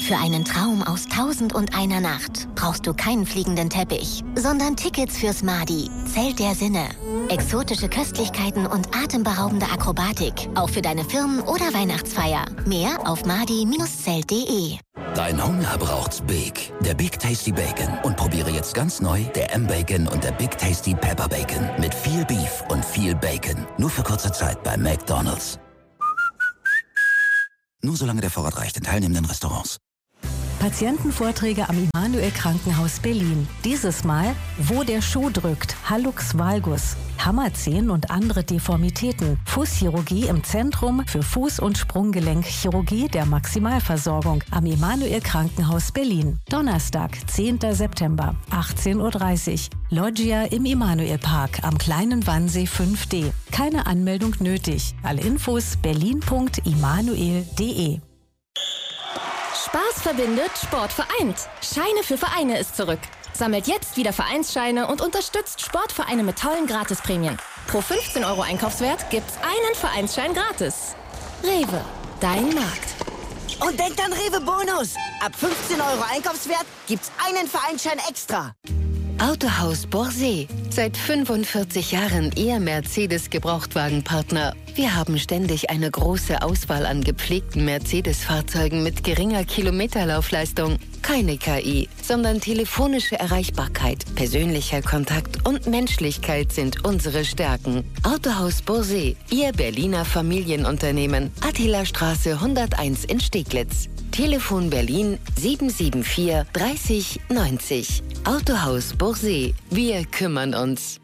Für einen Traum aus 1001 Nacht brauchst du keinen fliegenden Teppich, sondern Tickets fürs Madi, Zelt der Sinne. Exotische Köstlichkeiten und atemberaubende Akrobatik, auch für deine Firmen- oder Weihnachtsfeier. Mehr auf madi-zelt.de. Dein Hunger braucht's Big. Der Big Tasty Bacon. Und probiere jetzt ganz neu der M-Bacon und der Big Tasty Pepper Bacon. Mit viel Beef und viel Bacon. Nur für kurze Zeit bei McDonald's. Nur solange der Vorrat reicht in teilnehmenden Restaurants. Patientenvorträge am Immanuel Krankenhaus Berlin. Dieses Mal, wo der Schuh drückt, Hallux valgus, Hammerzehen und andere Deformitäten, Fußchirurgie im Zentrum für Fuß- und Sprunggelenkchirurgie der Maximalversorgung am Immanuel Krankenhaus Berlin. Donnerstag, 10. September, 18:30 Uhr. Loggia im Immanuel Park am Kleinen Wannsee 5D. Keine Anmeldung nötig. Alle Infos berlin.immanuel.de. Spaß verbindet, Sport vereint. Scheine für Vereine ist zurück. Sammelt jetzt wieder Vereinsscheine und unterstützt Sportvereine mit tollen Gratisprämien. Pro 15 € Einkaufswert gibt's einen Vereinsschein gratis. Rewe, dein Markt. Und denkt an Rewe Bonus. Ab 15 € Einkaufswert gibt's einen Vereinsschein extra. Autohaus Borsee. Seit 45 Jahren Ihr Mercedes-Gebrauchtwagenpartner. Wir haben ständig eine große Auswahl an gepflegten Mercedes-Fahrzeugen mit geringer Kilometerlaufleistung. Keine KI, sondern telefonische Erreichbarkeit, persönlicher Kontakt und Menschlichkeit sind unsere Stärken. Autohaus Borsee, Ihr Berliner Familienunternehmen. Attilastraße 101 in Steglitz. Telefon Berlin 774 30 90. Autohaus Borsee. Wir kümmern uns.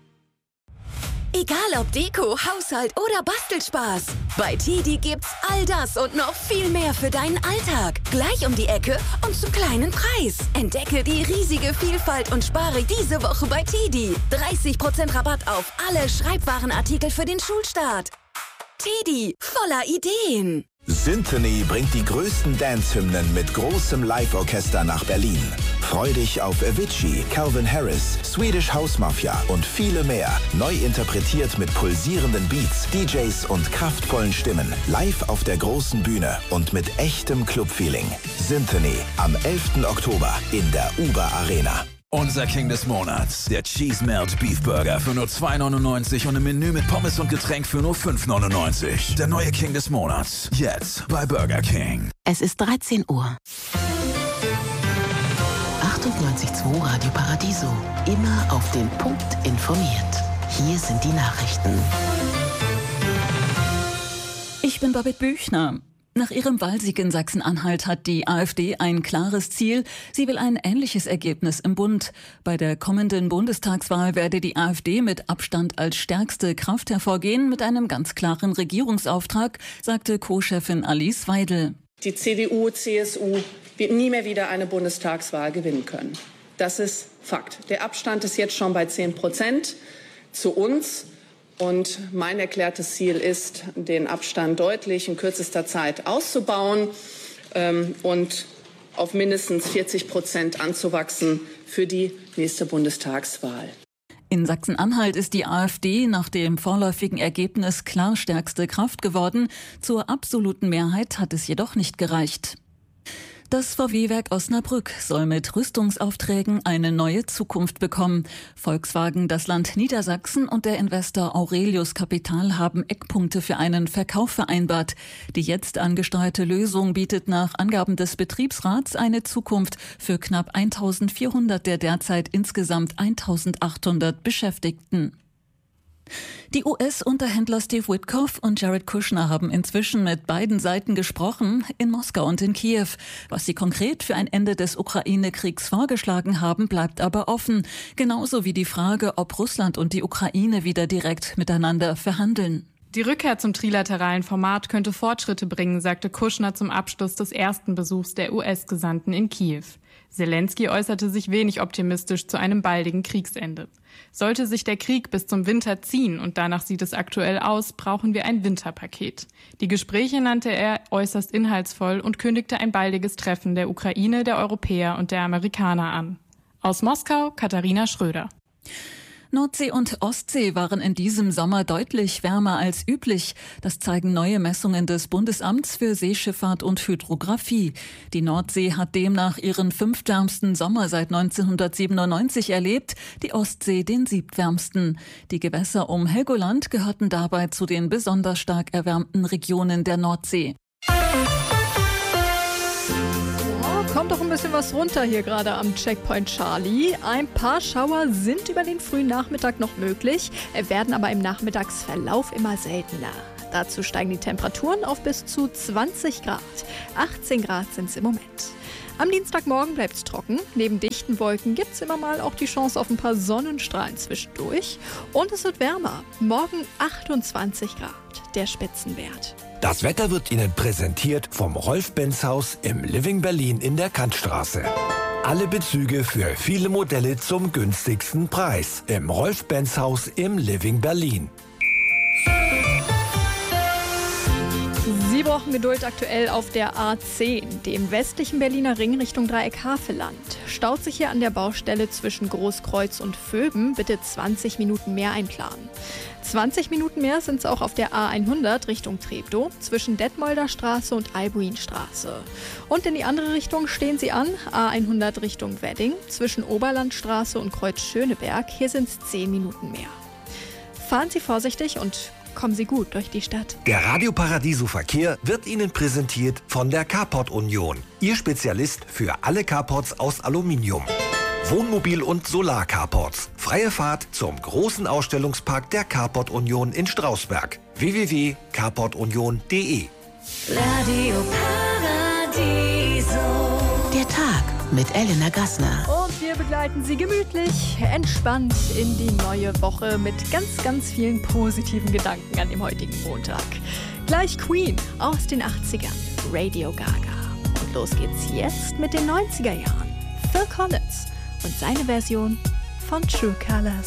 Egal ob Deko, Haushalt oder Bastelspaß. Bei TIDI gibt's all das und noch viel mehr für deinen Alltag. Gleich um die Ecke und zum kleinen Preis. Entdecke die riesige Vielfalt und spare diese Woche bei TIDI. 30% Rabatt auf alle Schreibwarenartikel für den Schulstart. TIDI, voller Ideen. Symphony bringt die größten Dance-Hymnen mit großem Live-Orchester nach Berlin. Freu dich auf Avicii, Calvin Harris, Swedish House Mafia und viele mehr. Neu interpretiert mit pulsierenden Beats, DJs und kraftvollen Stimmen. Live auf der großen Bühne und mit echtem Club-Feeling. Symphony am 11. Oktober in der Uber Arena. Unser King des Monats, der Cheese Melt Beef Burger für nur 2,99 und ein Menü mit Pommes und Getränk für nur 5,99. Der neue King des Monats, jetzt bei Burger King. Es ist 13 Uhr. 98.2 Radio Paradiso. Immer auf den Punkt informiert. Hier sind die Nachrichten. Ich bin Babette Büchner. Nach ihrem Wahlsieg in Sachsen-Anhalt hat die AfD ein klares Ziel. Sie will ein ähnliches Ergebnis im Bund. Bei der kommenden Bundestagswahl werde die AfD mit Abstand als stärkste Kraft hervorgehen, mit einem ganz klaren Regierungsauftrag, sagte Co-Chefin Alice Weidel. Die CDU, CSU wird nie mehr wieder eine Bundestagswahl gewinnen können. Das ist Fakt. Der Abstand ist jetzt schon bei 10% zu uns. Und mein erklärtes Ziel ist, den Abstand deutlich in kürzester Zeit auszubauen und auf mindestens 40% anzuwachsen für die nächste Bundestagswahl. In Sachsen-Anhalt ist die AfD nach dem vorläufigen Ergebnis klar stärkste Kraft geworden. Zur absoluten Mehrheit hat es jedoch nicht gereicht. Das VW-Werk Osnabrück soll mit Rüstungsaufträgen eine neue Zukunft bekommen. Volkswagen, das Land Niedersachsen und der Investor Aurelius Capital haben Eckpunkte für einen Verkauf vereinbart. Die jetzt angesteuerte Lösung bietet nach Angaben des Betriebsrats eine Zukunft für knapp 1.400 der derzeit insgesamt 1.800 Beschäftigten. Die US-Unterhändler Steve Witkoff und Jared Kushner haben inzwischen mit beiden Seiten gesprochen, in Moskau und in Kiew. Was sie konkret für ein Ende des Ukraine-Kriegs vorgeschlagen haben, bleibt aber offen. Genauso wie die Frage, ob Russland und die Ukraine wieder direkt miteinander verhandeln. Die Rückkehr zum trilateralen Format könnte Fortschritte bringen, sagte Kushner zum Abschluss des ersten Besuchs der US-Gesandten in Kiew. Zelensky äußerte sich wenig optimistisch zu einem baldigen Kriegsende. Sollte sich der Krieg bis zum Winter ziehen, und danach sieht es aktuell aus, brauchen wir ein Winterpaket. Die Gespräche nannte er äußerst inhaltsvoll und kündigte ein baldiges Treffen der Ukraine, der Europäer und der Amerikaner an. Aus Moskau, Katharina Schröder. Nordsee und Ostsee waren in diesem Sommer deutlich wärmer als üblich. Das zeigen neue Messungen des Bundesamts für Seeschifffahrt und Hydrographie. Die Nordsee hat demnach ihren 5. wärmsten Sommer seit 1997 erlebt, die Ostsee den 7. wärmsten. Die Gewässer um Helgoland gehörten dabei zu den besonders stark erwärmten Regionen der Nordsee. Kommt doch ein bisschen was runter hier gerade am Checkpoint Charlie. Ein paar Schauer sind über den frühen Nachmittag noch möglich, werden aber im Nachmittagsverlauf immer seltener. Dazu steigen die Temperaturen auf bis zu 20 Grad. 18 Grad sind es im Moment. Am Dienstagmorgen bleibt es trocken. Neben dichten Wolken gibt es immer mal auch die Chance auf ein paar Sonnenstrahlen zwischendurch. Und es wird wärmer. Morgen 28 Grad, der Spitzenwert. Das Wetter wird Ihnen präsentiert vom Rolf-Benz-Haus im Living Berlin in der Kantstraße. Alle Bezüge für viele Modelle zum günstigsten Preis im Rolf-Benz-Haus im Living Berlin. Sie brauchen Geduld aktuell auf der A10, dem westlichen Berliner Ring Richtung Dreieck Havelland. Staut sich hier an der Baustelle zwischen Großkreuz und Vöben, bitte 20 Minuten mehr einplanen. 20 Minuten mehr sind es auch auf der A100 Richtung Treptow zwischen Detmolder Straße und Albuinstraße. Und in die andere Richtung stehen Sie an, A100 Richtung Wedding zwischen Oberlandstraße und Kreuz Schöneberg. Hier sind es 10 Minuten mehr. Fahren Sie vorsichtig und kommen Sie gut durch die Stadt. Der Radio Paradiso Verkehr wird Ihnen präsentiert von der Carport Union. Ihr Spezialist für alle Carports aus Aluminium. Wohnmobil- und Solar-Carports. Freie Fahrt zum großen Ausstellungspark der Carport Union in Strausberg. www.carportunion.de. Radio Paradiso. Der Tag mit Elena Gassner. Und wir begleiten Sie gemütlich, entspannt in die neue Woche mit ganz, ganz vielen positiven Gedanken an dem heutigen Montag. Gleich Queen aus den 80ern, Radio Gaga. Und los geht's jetzt mit den 90er Jahren. Phil Collins und seine Version von True Colors.